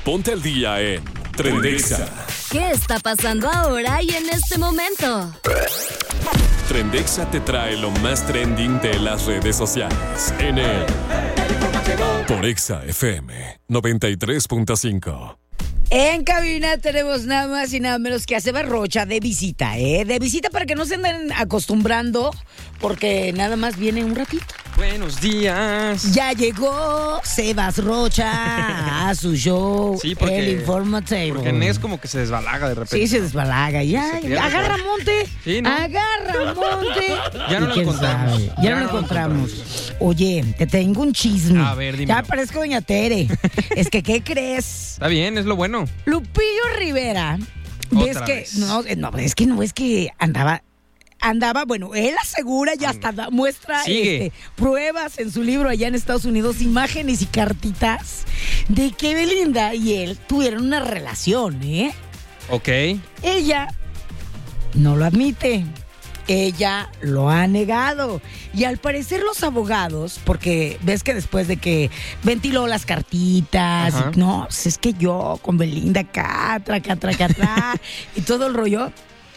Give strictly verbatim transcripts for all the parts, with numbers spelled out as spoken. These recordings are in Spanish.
Ponte al día en Trendexa. ¿Qué está pasando ahora y en este momento? Trendexa te trae lo más trending de las redes sociales en el por Exa F M noventa y tres punto cinco. En cabina tenemos nada más y nada menos que a Sebas Rocha de visita, ¿eh? De visita para que no se anden acostumbrando, porque nada más viene un ratito. Buenos días. Ya llegó Sebas Rocha a su show, sí, porque, El Informativo. Porque Nes como que se desbalaga de repente. Sí, se desbalaga. Ya, se agarra monte. Sí, ¿no? Agarra monte. Ya no lo encontramos. Ya, ya no lo encontramos. encontramos. Oye, te tengo un chisme. A ver, dime. Ya parezco doña Tere. Es que, ¿qué crees? Está bien, es lo bueno. Lupillo Rivera. ¿Ves Otra que vez. no, no, es que no es que andaba andaba, bueno, él asegura y hasta da, muestra este, pruebas en su libro allá en Estados Unidos, imágenes y cartitas de que Belinda y él tuvieron una relación, ¿eh? Ok. Ella no lo admite. Ella lo ha negado. Y al parecer los abogados, porque ves que después de que ventiló las cartitas, y, no, pues es que yo con Belinda acá, traca, traca, tra, y todo el rollo,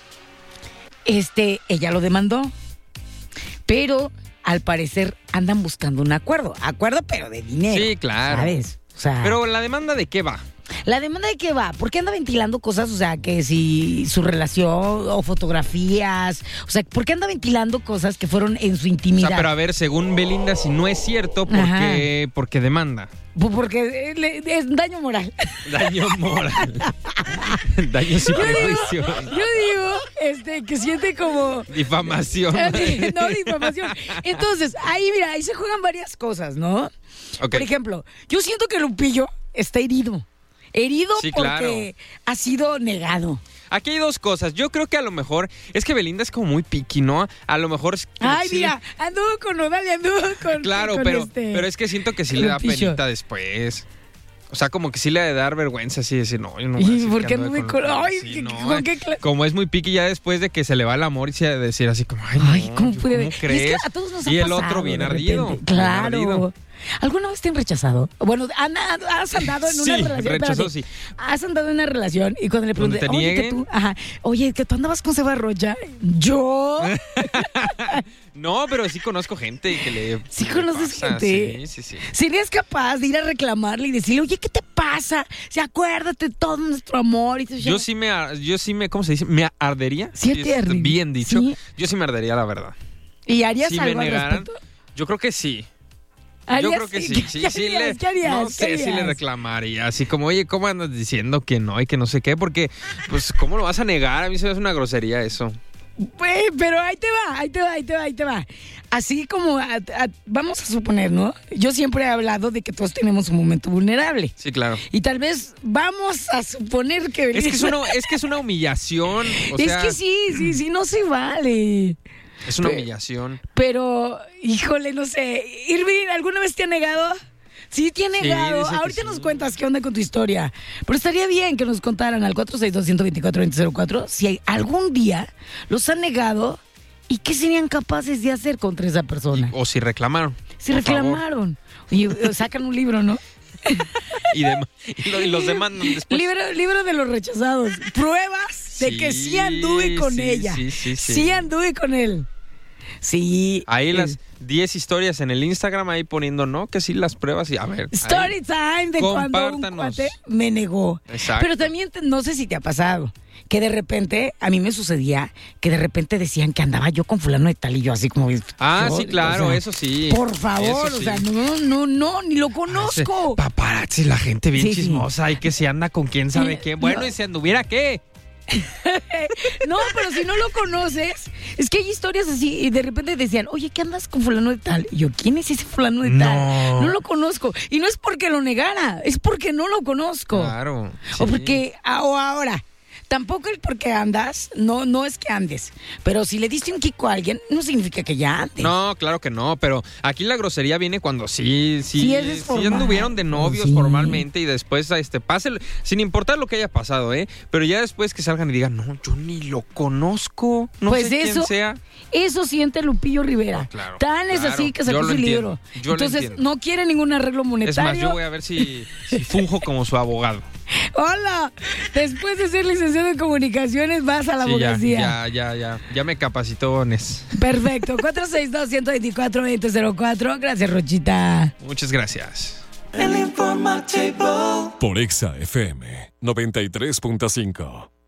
este, ella lo demandó. Pero al parecer andan buscando un acuerdo. Acuerdo, pero de dinero. Sí, claro. ¿Sabes? O sea, pero ¿la demanda de qué va? ¿La demanda de qué va? ¿Por qué anda ventilando cosas? O sea, que si su relación o fotografías. O sea, ¿por qué anda ventilando cosas que fueron en su intimidad? O sea, pero a ver, según Belinda, si no es cierto, ¿por qué, ¿por qué demanda? Porque es daño moral. Daño moral. Daño sin prejuicio. Yo digo este, que siente como... Difamación. No, difamación. Entonces, ahí, mira, ahí se juegan varias cosas, ¿no? Okay. Por ejemplo, yo siento que Lupillo está herido. Herido sí, porque claro. ha sido negado. Aquí hay dos cosas. Yo creo que a lo mejor es que Belinda es como muy piqui, ¿no? A lo mejor es que Ay, sí. mira, anduvo con Nodal y anduvo con Claro, con pero, este, pero es que siento que sí le da penita después. O sea, como que sí le ha de dar vergüenza así decir, no, yo no voy a decir ¿Y por que qué anduve no me con con... Ay, sí, ¿qué, no, ¿con qué cl- como es muy piqui ya después de que se le va el amor y se ha de decir así como, ay, Ay, no, ¿cómo yo, puede? ¿cómo crees? Y es que a todos nos ha y el pasado, otro bien de ardido. repente. Claro. Bien ardido. ¿Alguna vez te han rechazado? Bueno, han- has andado en una Sí, relación. rechazó, espérate. sí. Has andado en una relación y cuando le ¿Donde pregunté, te oye, que nieguen? tú, ajá, oye, que tú andabas con Sebas Rocha, yo. No, pero sí conozco gente que le. Sí le conoces pasa. gente. Sí, sí, sí. ¿Serías capaz de ir a reclamarle y decirle, oye, ¿qué te pasa? Si acuérdate de todo nuestro amor. Y Yo sí me, ar- yo sí me, ¿cómo se dice? ¿Me ardería? Sí, Sí, te es arde- bien dicho. sí. Yo sí me ardería, la verdad. ¿Y harías Si me algo al negaran, respecto? yo creo que sí. Yo ¿Harías? creo que sí, ¿Qué- sí, qué sí harías? le, ¿Qué harías? no ¿Qué sé, sí le harías? reclamaría, así como, oye, ¿cómo andas diciendo que no y que no sé qué? Porque, pues, ¿cómo lo vas a negar? A mí se me hace una grosería eso. Pues, pero ahí te va, ahí te va, ahí te va, ahí te va. Así como, a- a- vamos a suponer, ¿no? Yo siempre he hablado de que todos tenemos un momento vulnerable. Sí, claro. Y tal vez vamos a suponer que... Es que es una, es que es una humillación, o es sea, que sí, sí, sí, no se vale. es una Pe- humillación. Pero, híjole, no sé. Irving, ¿alguna vez te ha negado? Sí, te ha negado. dice que Ahorita sí. nos cuentas qué onda con tu historia. Pero estaría bien que nos contaran al cuatro seis dos, uno dos cuatro, dos cero cuatro si algún día los han negado y qué serían capaces de hacer contra esa persona. O si reclamaron. Si por favor. reclamaron. Y eh, sacan un libro, ¿no? Y, dem- y lo- y los demandan después. Libro, libro de los rechazados. Pruebas de que sí anduve con sí, ella. Sí, sí, sí. Sí anduve con él. Sí. Ahí eh, las diez historias en el Instagram ahí poniendo, ¿no? Que sí las pruebas y a ver. Story ahí. time de cuando un Compártanos. cuate me negó. Exacto. Pero también te- no sé si te ha pasado que de repente, a mí me sucedía que de repente decían que andaba yo con fulano de tal y yo así como... Ah, yo, sí, claro, o sea, eso sí. Por favor, Eso o sí. sea, no, no, no, ni lo conozco. Paparazzi, la gente bien Sí, sí. chismosa y que se anda con quién sabe Eh, qué. Bueno, no. y si anduviera qué. No, pero si no lo conoces, es que hay historias así y de repente decían, oye, ¿qué andas con fulano de tal? Y yo, ¿quién es ese fulano de tal? No. No lo conozco. Y no es porque lo negara, es porque no lo conozco. Claro. O sí. porque, ah, o ahora, tampoco el porque andas, no, no es que andes. Pero si le diste un kiko a alguien, no significa que ya andes. No, claro que no, pero aquí la grosería viene cuando sí, sí, Sí, es sí formal. anduvieron de novios Sí. formalmente y después este pase, sin importar lo que haya pasado, ¿eh? Pero ya después que salgan y digan, no, yo ni lo conozco, no Pues sé eso- quién sea. Eso siente Lupillo Rivera. No, claro, Tan es claro. así que Yo sacó lo su entiendo, libro. yo lo Entonces, entiendo. no quiere ningún arreglo monetario. Es más, yo voy a ver si, si funjo como su abogado. Hola, después de ser licenciado en comunicaciones vas a la Sí, ya, abogacía. ya, ya, ya, ya me capacitó, Nes. Perfecto, cuatro seis dos, uno dos cuatro, dos cero cero cuatro. Gracias, Rochita. Muchas gracias. Por Exa F M noventa y tres punto cinco.